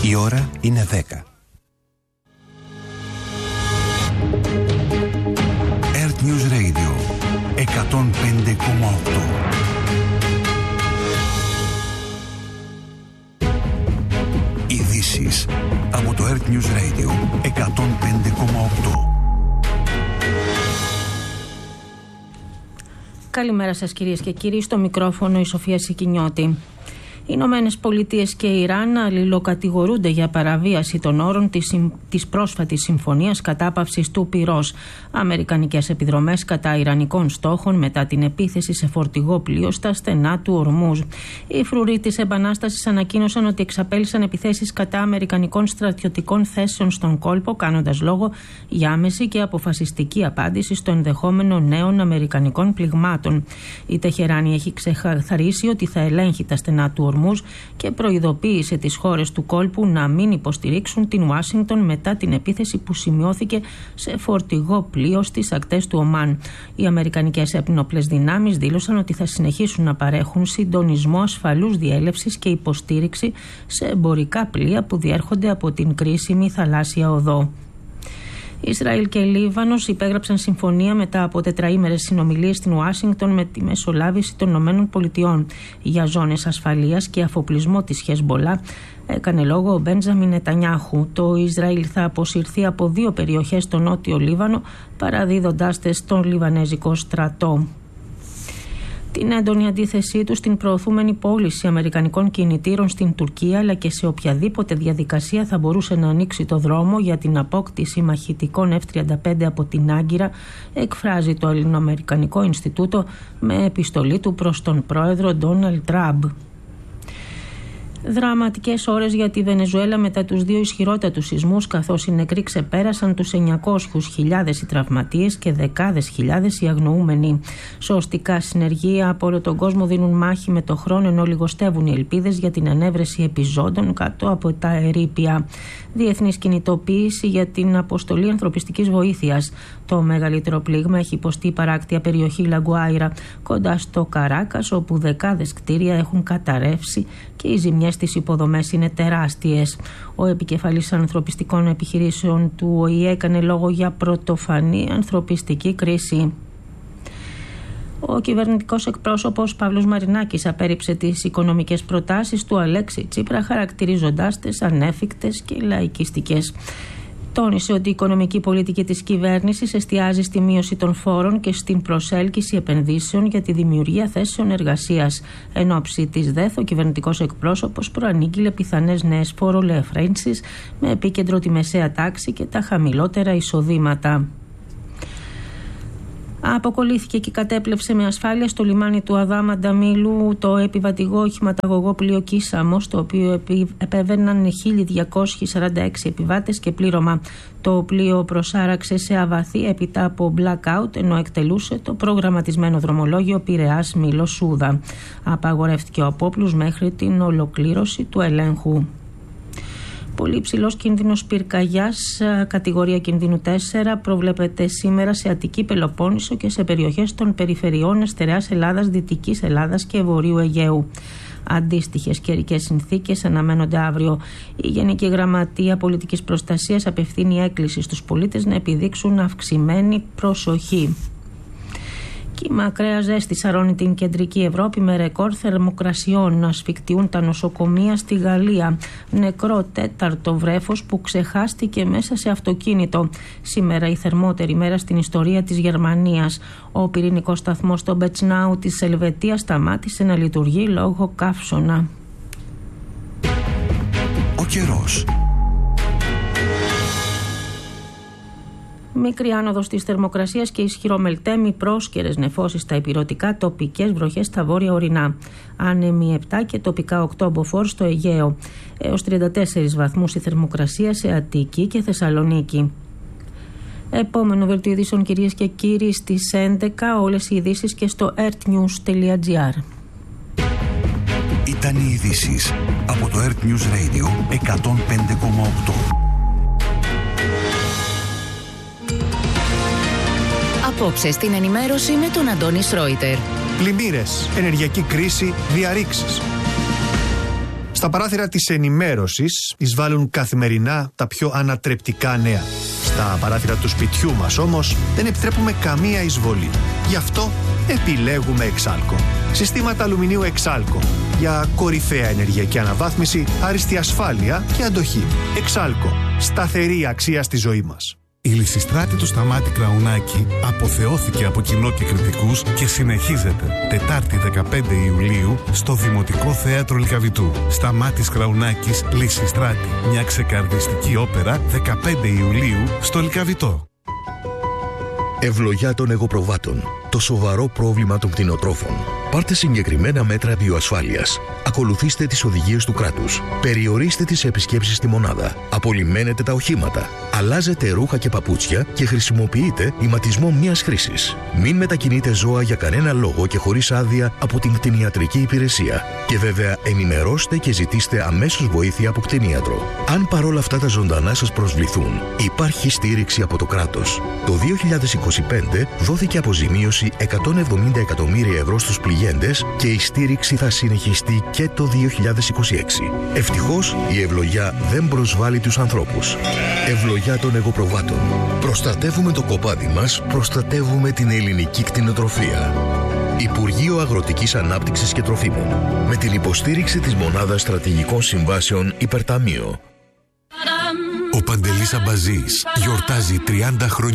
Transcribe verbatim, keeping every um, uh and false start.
Η ώρα είναι δέκα. Earth News Radio εκατόν πέντε κόμμα οκτώ. Ειδήσεις από το Earth News Radio εκατόν πέντε κόμμα οκτώ. Καλημέρα σας κυρίες και κύριοι, στο μικρόφωνο η Σοφία Σικινιώτη. Οι Ηνωμένες Πολιτείες και η Ιράν αλληλοκατηγορούνται για παραβίαση των όρων της, της πρόσφατης συμφωνίας κατάπαυσης του πυρός. Αμερικανικές επιδρομές κατά ιρανικών στόχων μετά την επίθεση σε φορτηγό πλοίο στα στενά του Ορμούζ. Οι φρουροί της Επανάστασης ανακοίνωσαν ότι εξαπέλυσαν επιθέσεις κατά αμερικανικών στρατιωτικών θέσεων στον κόλπο, κάνοντας λόγο για άμεση και αποφασιστική απάντηση στο ενδεχόμενο νέων αμερικανικών πληγμάτων. Η Τεχεράνη έχει ξεκαθαρίσει ότι θα ελέγχει τα στενά του Ορμούζ και προειδοποίησε τις χώρες του κόλπου να μην υποστηρίξουν την Ουάσιγκτον μετά την επίθεση που σημειώθηκε σε φορτηγό πλοίο στις ακτές του Ομάν. Οι αμερικανικές ένοπλες δυνάμεις δήλωσαν ότι θα συνεχίσουν να παρέχουν συντονισμό ασφαλούς διέλευσης και υποστήριξη σε εμπορικά πλοία που διέρχονται από την κρίσιμη θαλάσσια οδό. Ισραήλ και Λίβανος υπέγραψαν συμφωνία μετά από τετραήμερες συνομιλίες στην Ουάσιγκτον με τη μεσολάβηση των Ηνωμένων Πολιτειών για ζώνες ασφαλείας και αφοπλισμό της Χεσμπολά. Έκανε λόγο ο Μπέντζαμιν Νετανιάχου. Το Ισραήλ θα αποσυρθεί από δύο περιοχές στο νότιο Λίβανο, παραδίδοντάς τες στον Λιβανέζικο στρατό. Την έντονη αντίθεσή του στην προωθούμενη πώληση αμερικανικών κινητήρων στην Τουρκία, αλλά και σε οποιαδήποτε διαδικασία θα μπορούσε να ανοίξει το δρόμο για την απόκτηση μαχητικών εφ τριάντα πέντε από την Άγκυρα, εκφράζει το Ελληνοαμερικανικό Ινστιτούτο με επιστολή του προς τον πρόεδρο Ντόναλντ Τραμπ. Δραματικές ώρες για τη Βενεζουέλα μετά τους δύο ισχυρότατους σεισμούς, καθώς οι νεκροί ξεπέρασαν τους εννιακόσιες χιλιάδες οι τραυματίες και δεκάδες χιλιάδες οι αγνοούμενοι. Σωστικά συνεργεία από όλο τον κόσμο δίνουν μάχη με το χρόνο, ενώ λιγοστεύουν οι ελπίδες για την ανέβρεση επιζώντων κάτω από τα ερείπια. Διεθνής κινητοποίηση για την αποστολή ανθρωπιστικής βοήθειας. Το μεγαλύτερο πλήγμα έχει υποστεί η παράκτια περιοχή Λαγκουάιρα, κοντά στο Καράκας, όπου δεκάδες κτίρια έχουν καταρρεύσει και οι ζημιές στις υποδομές είναι τεράστιες. Ο επικεφαλής ανθρωπιστικών επιχειρήσεων του Ο Η Ε έκανε λόγο για πρωτοφανή ανθρωπιστική κρίση. Ο κυβερνητικός εκπρόσωπος Παύλος Μαρινάκης απέρριψε τις οικονομικές προτάσεις του Αλέξη Τσίπρα, χαρακτηρίζοντάς τις ανέφικτες και λαϊκιστικές. Τόνισε ότι η οικονομική πολιτική της κυβέρνησης εστιάζει στη μείωση των φόρων και στην προσέλκυση επενδύσεων για τη δημιουργία θέσεων εργασίας. Εν ώψη της ΔΕΘ, ο κυβερνητικός εκπρόσωπος προανήγγειλε πιθανές νέες φορολεοφρένσεις με επίκεντρο τη μεσαία τάξη και τα χαμηλότερα εισοδήματα. Αποκολλήθηκε και κατέπλευσε με ασφάλεια στο λιμάνι του Αδάμα Νταμίλου το επιβατηγό οχηματαγωγό πλοίο Κίσαμος, το οποίο επέβαιναν χίλια διακόσιοι σαράντα έξι επιβάτες και πλήρωμα. Το πλοίο προσάραξε σε αβαθή έπειτα από blackout, ενώ εκτελούσε το προγραμματισμένο δρομολόγιο Πειραιάς Μήλος Σούδα. Απαγορεύτηκε ο απόπλους μέχρι την ολοκλήρωση του ελέγχου. Πολύ ψηλός κίνδυνος πυρκαγιάς, κατηγορία κινδύνου τέσσερα, προβλέπεται σήμερα σε Αττική Πελοπόννησο και σε περιοχές των περιφερειών Εστερεάς Ελλάδας, Δυτικής Ελλάδας και Βορείου Αιγαίου. Αντίστοιχες καιρικές συνθήκες αναμένονται αύριο. Η Γενική Γραμματεία Πολιτικής Προστασίας απευθύνει έκκληση στους πολίτες να επιδείξουν αυξημένη προσοχή. Κύμα ακραία ζέστη σαρώνει την κεντρική Ευρώπη με ρεκόρ θερμοκρασιών. Να ασφικτιούν τα νοσοκομεία στη Γαλλία. Νεκρό τέταρτο βρέφος που ξεχάστηκε μέσα σε αυτοκίνητο. Σήμερα η θερμότερη μέρα στην ιστορία της Γερμανίας. Ο πυρηνικός σταθμός στο Μπετσνάου της Ελβετίας σταμάτησε να λειτουργεί λόγω καύσωνα. Ο καιρός. Μικρή άνοδος της θερμοκρασίας και ισχυρό μελτέμι, πρόσκαιρες νεφώσεις στα ηπειρωτικά, τοπικές βροχές στα βόρεια ορεινά. Άνεμοι επτά και τοπικά οκτώ μποφόρ στο Αιγαίο. Έως τριάντα τέσσερις βαθμούς η θερμοκρασία σε Αττική και Θεσσαλονίκη. Επόμενο δελτίο ειδήσεων, κυρίες και κύριοι, στις έντεκα. Όλες οι ειδήσεις και στο earthnews τελεία gr. Ήταν οι ειδήσεις από το Earth News Radio εκατόν πέντε κόμμα οκτώ. Απόψε στην ενημέρωση με τον Αντώνη Σρόιτερ. Πλημμύρες, ενεργειακή κρίση, διαρρήξεις. Στα παράθυρα της ενημέρωσης εισβάλλουν καθημερινά τα πιο ανατρεπτικά νέα. Στα παράθυρα του σπιτιού μας όμως δεν επιτρέπουμε καμία εισβολή. Γι' αυτό επιλέγουμε Εξάλκο. Συστήματα αλουμινίου Εξάλκο για κορυφαία ενεργειακή αναβάθμιση, άριστη ασφάλεια και αντοχή. Εξάλκο. Σταθερή αξία στη ζωή μας. Η Λυσιστράτη του Σταμάτη Κραουνάκη αποθεώθηκε από κοινό και κριτικούς και συνεχίζεται Τετάρτη δεκαπέντε Ιουλίου στο Δημοτικό Θέατρο Λυκαβητού. Σταμάτης Κραουνάκης, Λυσιστράτη. Μια ξεκαρδιστική όπερα δεκαπέντε Ιουλίου στο Λυκαβητό. Ευλογιά των εγωπροβάτων. Το σοβαρό πρόβλημα των κτηνοτρόφων. Πάρτε συγκεκριμένα μέτρα βιοασφάλειας. Ακολουθήστε τις οδηγίες του κράτους. Περιορίστε τις επισκέψεις στη μονάδα. Απολυμμένετε τα οχήματα. Αλλάζετε ρούχα και παπούτσια και χρησιμοποιείτε ηματισμό μιας χρήσης. Μην μετακινείτε ζώα για κανένα λόγο και χωρίς άδεια από την κτηνιατρική υπηρεσία. Και βέβαια ενημερώστε και ζητήστε αμέσως βοήθεια από κτηνίατρο. Αν παρόλα αυτά τα ζωντανά σας προσβληθούν, υπάρχει στήριξη από το κράτος. Το δύο χιλιάδες είκοσι πέντε δόθηκε αποζημίωση εκατόν εβδομήντα εκατομμύρια ευρώ στους πληγέντες και η στήριξη θα συνεχιστεί και το δύο χιλιάδες είκοσι έξι. Ευτυχώς η ευλογιά δεν προσβάλλει τους ανθρώπους. Ευλογιά των εγωπροβάτων. Προστατεύουμε το κοπάδι μας, προστατεύουμε την ελληνική κτηνοτροφία. Υπουργείο Αγροτικής Ανάπτυξης και Τροφίμων. Με την υποστήριξη της Μονάδας Στρατηγικών Συμβάσεων Υπερταμείο. Ο Παντελής Αμπαζής γιορτάζει τριάντα χρόνια